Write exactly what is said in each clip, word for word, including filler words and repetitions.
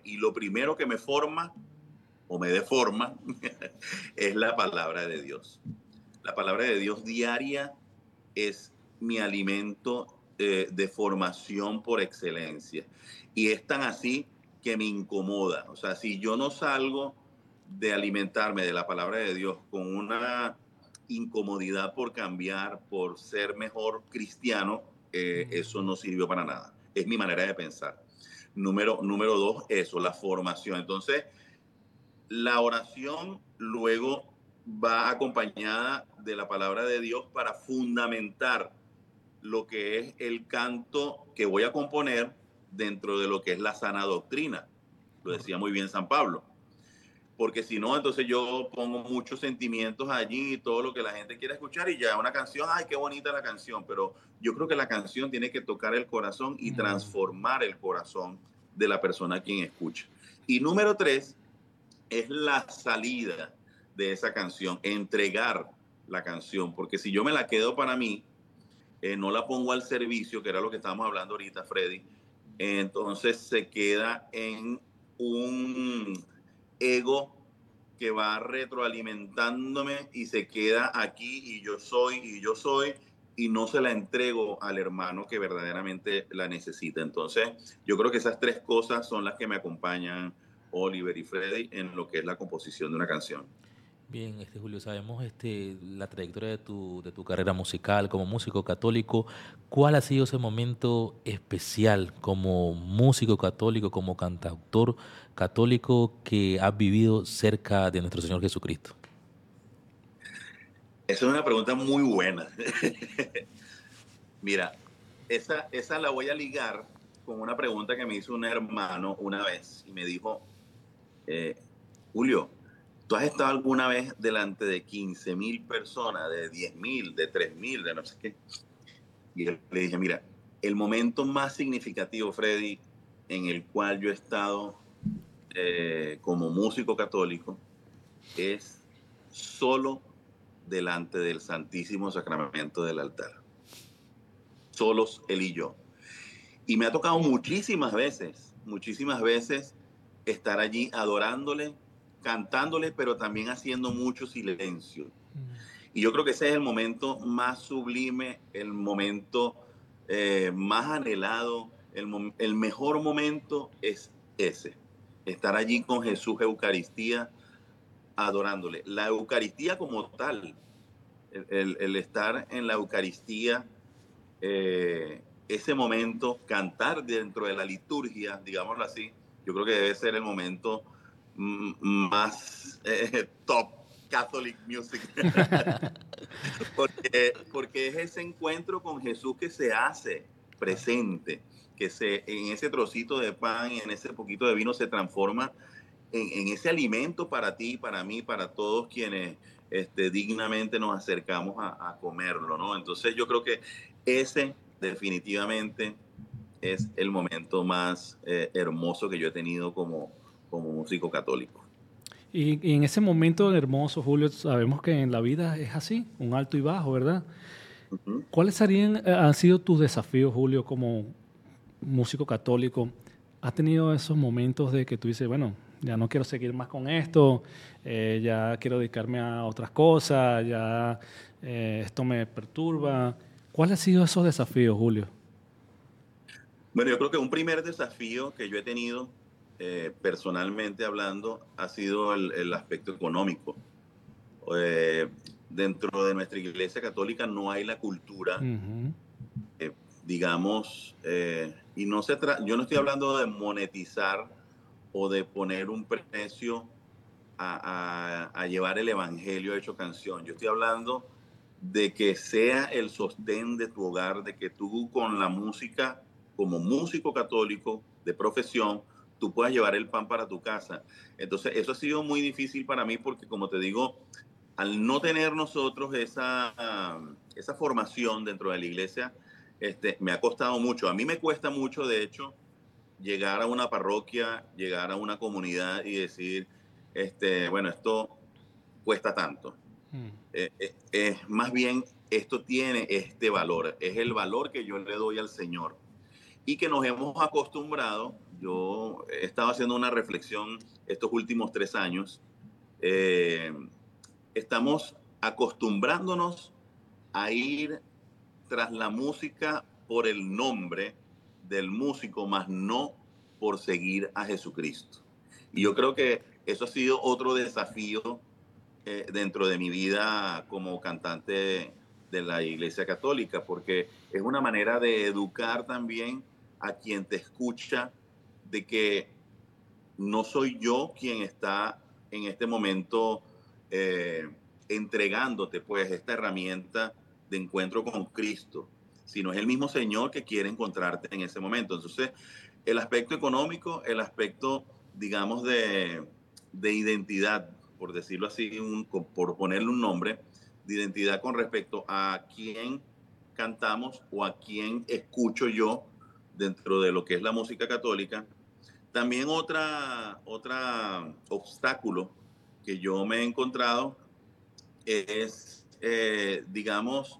formarme. Y lo primero que me forma o me deforma es la palabra de Dios. La palabra de Dios diaria es mi alimento eh, de formación por excelencia. Y es tan así que me incomoda. O sea, si yo no salgo de alimentarme de la palabra de Dios con una incomodidad por cambiar, por ser mejor cristiano, eh, eso no sirvió para nada. Es mi manera de pensar. Número, número dos, eso, la formación. Entonces, la oración luego va acompañada de la palabra de Dios para fundamentar lo que es el canto que voy a componer dentro de lo que es la sana doctrina. Lo decía muy bien San Pablo. Porque si no, entonces yo pongo muchos sentimientos allí, todo lo que la gente quiere escuchar y ya una canción, ay, qué bonita la canción, pero yo creo que la canción tiene que tocar el corazón y Mm. transformar el corazón de la persona a quien escucha. Y número tres, es la salida de esa canción, entregar la canción, porque si yo me la quedo para mí, eh, no la pongo al servicio, que era lo que estábamos hablando ahorita, Freddy, entonces se queda en un ego que va retroalimentándome y se queda aquí y yo soy y yo soy y no se la entrego al hermano que verdaderamente la necesita. Entonces, yo creo que esas tres cosas son las que me acompañan, Oliver y Freddy, en lo que es la composición de una canción. Bien, este Julio, sabemos este la trayectoria de tu, de tu carrera musical como músico católico. ¿Cuál ha sido ese momento especial como músico católico, como cantautor católico que has vivido cerca de nuestro Señor Jesucristo? Esa es una pregunta muy buena. Mira, esa, esa la voy a ligar con una pregunta que me hizo un hermano una vez y me dijo, eh, Julio, ¿tú has estado alguna vez delante de quince mil personas, de diez mil, de tres mil, de no sé qué? Y le dije, mira, el momento más significativo, Freddy, en el cual yo he estado eh, como músico católico es solo delante del Santísimo Sacramento del altar. Solos él y yo. Y me ha tocado muchísimas veces, muchísimas veces estar allí adorándole, cantándole, pero también haciendo mucho silencio. Y yo creo que ese es el momento más sublime, el momento eh, más anhelado, el, mom- el mejor momento es ese, estar allí con Jesús Eucaristía, adorándole. La Eucaristía como tal, el, el- el estar en la Eucaristía, eh, ese momento, cantar dentro de la liturgia, digámoslo así, yo creo que debe ser el momento mm, más eh, top Catholic music. Porque, porque es ese encuentro con Jesús que se hace Claro. presente, que se, en ese trocito de pan y en ese poquito de vino se transforma en, en ese alimento para ti, para mí, para todos quienes este, dignamente nos acercamos a, a comerlo, ¿no? Entonces yo creo que ese definitivamente es el momento más eh, hermoso que yo he tenido como, como músico católico. Y, y en ese momento hermoso, Julio, sabemos que en la vida es así, un alto y bajo, ¿verdad? Ujú. ¿Cuáles serían, eh, han sido tus desafíos, Julio, como músico católico? ¿Has tenido esos momentos de que tú dices, bueno, ya no quiero seguir más con esto, eh, ya quiero dedicarme a otras cosas, ya eh, esto me perturba? ¿Cuáles han sido esos desafíos, Julio? Bueno, yo creo que un primer desafío que yo he tenido eh, personalmente hablando ha sido el, el aspecto económico. Eh, Dentro de nuestra iglesia católica no hay la cultura, Ujú. eh, digamos, eh, y no se tra yo no estoy hablando de monetizar o de poner un precio a, a, a llevar el evangelio hecho canción. Yo estoy hablando de que sea el sostén de tu hogar, de que tú con la música, como músico católico de profesión, tú puedas llevar el pan para tu casa. Entonces, eso ha sido muy difícil para mí porque, como te digo, al no tener nosotros esa, esa formación dentro de la iglesia, este, me ha costado mucho. A mí me cuesta mucho, de hecho, llegar a una parroquia, llegar a una comunidad y decir, este, bueno, esto cuesta tanto. Mm. Eh, eh, eh, más bien, esto tiene este valor, es el valor que yo le doy al Señor y que nos hemos acostumbrado yo he estado haciendo una reflexión estos últimos tres años. Eh, estamos acostumbrándonos a ir tras la música por el nombre del músico, más no por seguir a Jesucristo. Y yo creo que eso ha sido otro desafío eh, dentro de mi vida como cantante de la Iglesia Católica, porque es una manera de educar también a quien te escucha de que no soy yo quien está en este momento eh, entregándote pues esta herramienta de encuentro con Cristo, sino es el mismo Señor que quiere encontrarte en ese momento. Entonces, el aspecto económico, el aspecto, digamos, de, de identidad, por decirlo así, un, por ponerle un nombre, de identidad con respecto a quién cantamos o a quién escucho yo dentro de lo que es la música católica. También otra, otra obstáculo que yo me he encontrado es, eh, digamos,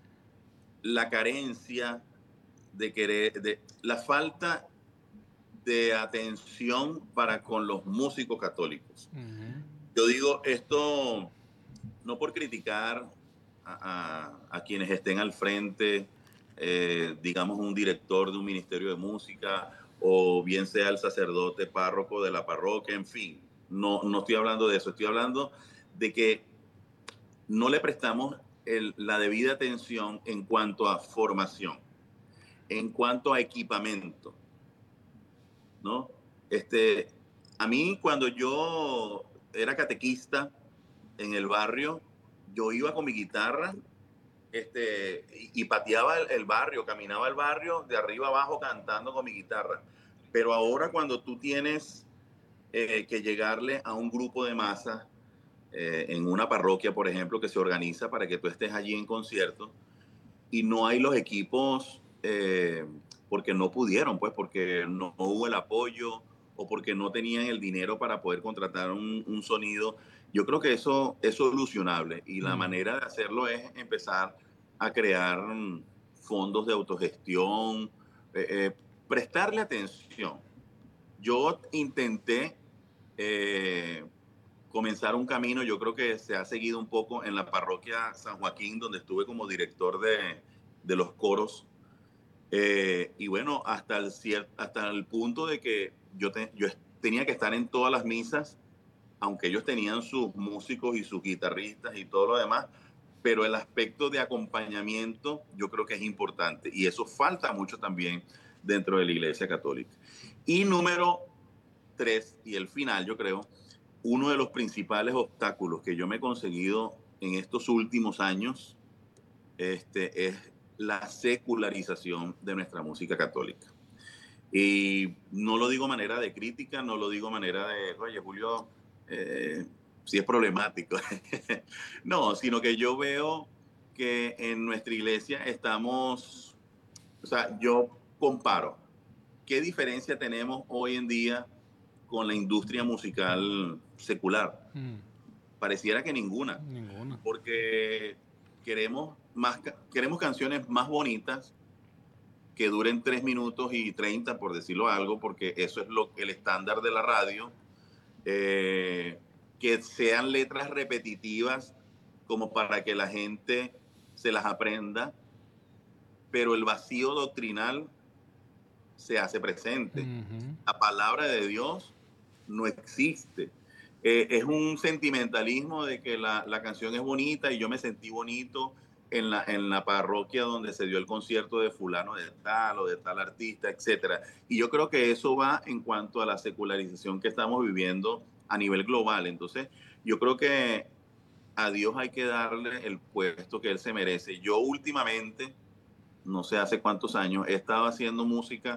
la carencia de querer, de la falta de atención para con los músicos católicos. Uh-huh. Yo digo esto no por criticar a, a, a quienes estén al frente, eh, digamos un director de un ministerio de música, o bien sea el sacerdote párroco de la parroquia, en fin, no, no estoy hablando de eso, estoy hablando de que no le prestamos el, la debida atención en cuanto a formación, en cuanto a equipamiento, ¿no? Este, a mí cuando yo era catequista en el barrio, yo iba con mi guitarra este, y, y pateaba el, el barrio, caminaba el barrio de arriba abajo cantando con mi guitarra. Pero ahora cuando tú tienes eh, que llegarle a un grupo de masa, eh, en una parroquia, por ejemplo, que se organiza para que tú estés allí en concierto, y no hay los equipos eh, porque no pudieron, pues porque no, no hubo el apoyo o porque no tenían el dinero para poder contratar un, un sonido. Yo creo que eso es solucionable y la mm. manera de hacerlo es empezar a crear fondos de autogestión, eh, eh, prestarle atención. Yo intenté eh, comenzar un camino, yo creo que se ha seguido un poco en la parroquia San Joaquín, donde estuve como director de, de los coros. Eh, y bueno, hasta el, hasta el punto de que yo, te, yo tenía que estar en todas las misas, aunque ellos tenían sus músicos y sus guitarristas y todo lo demás, pero el aspecto de acompañamiento yo creo que es importante y eso falta mucho también dentro de la Iglesia Católica. Y número tres, y el final yo creo, uno de los principales obstáculos que yo me he conseguido en estos últimos años este, es la secularización de nuestra música católica. Y no lo digo manera de crítica, no lo digo manera de, oye, Julio, eh, sí es problemático. No, sino que yo veo que en nuestra iglesia estamos, o sea, yo comparo, ¿qué diferencia tenemos hoy en día con la industria musical secular? Mm. Pareciera que ninguna. Ninguna. Porque queremos, más, queremos canciones más bonitas que duren tres minutos y treinta, por decirlo algo, porque eso es lo, el estándar de la radio. Eh, que sean letras repetitivas como para que la gente se las aprenda, pero el vacío doctrinal se hace presente. Uh-huh. La palabra de Dios no existe. Eh, es un sentimentalismo de que la, la canción es bonita y yo me sentí bonito en la, en la parroquia donde se dio el concierto de fulano de tal o de tal artista, etcétera. Y yo creo que eso va en cuanto a la secularización que estamos viviendo a nivel global. Entonces, yo creo que a Dios hay que darle el puesto que Él se merece. Yo últimamente, no sé hace cuántos años, he estado haciendo música,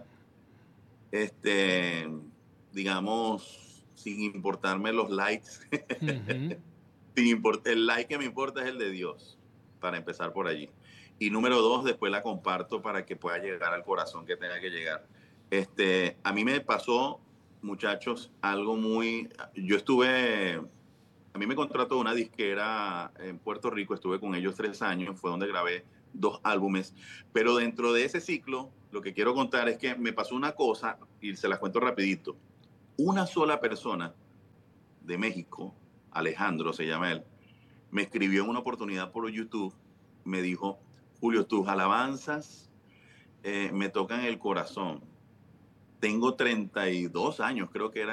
este, digamos, sin importarme los likes. Uh-huh. Sin import- el like que me importa es el de Dios, para empezar por allí. Y número dos, después la comparto para que pueda llegar al corazón que tenga que llegar. Este, a mí me pasó, muchachos, algo muy... Yo estuve... A mí me contrató una disquera en Puerto Rico, estuve con ellos tres años, fue donde grabé dos álbumes, pero dentro de ese ciclo, lo que quiero contar es que me pasó una cosa, y se las cuento rapidito. Una sola persona de México, Alejandro se llama él, me escribió en una oportunidad por YouTube, me dijo, Julio, tus alabanzas eh, me tocan el corazón. Tengo treinta y dos años, creo que era